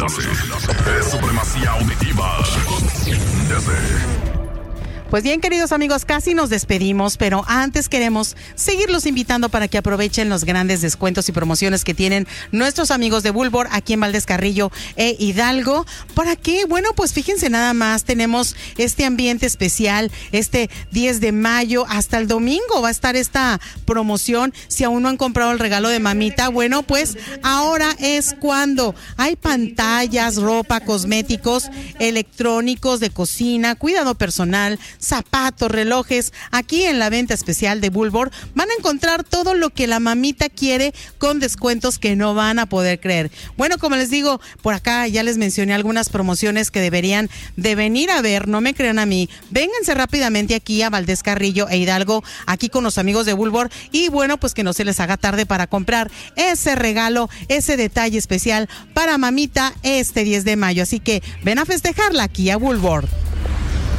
clase. Es supremacía auditiva. Pues bien, queridos amigos, casi nos despedimos, pero antes queremos seguirlos invitando para que aprovechen los grandes descuentos y promociones que tienen nuestros amigos de Bulbor aquí en Valdez Carrillo e Hidalgo. ¿Para qué? Bueno, pues fíjense nada más, tenemos este ambiente especial, este 10 de mayo hasta el domingo va a estar esta promoción. Si aún no han comprado el regalo de mamita, bueno, pues ahora es cuando hay pantallas, ropa, cosméticos, electrónicos de cocina, cuidado personal, zapatos, relojes. Aquí en la venta especial de Bulbor van a encontrar todo lo que la mamita quiere con descuentos que no van a poder creer. Bueno, como les digo, por acá ya les mencioné algunas promociones que deberían de venir a ver, no me crean a mí. Vénganse rápidamente aquí a Valdez Carrillo e Hidalgo, aquí con los amigos de Bulbor, y bueno, pues que no se les haga tarde para comprar ese regalo, ese detalle especial para mamita este 10 de mayo. Así que ven a festejarla aquí a Bulbor.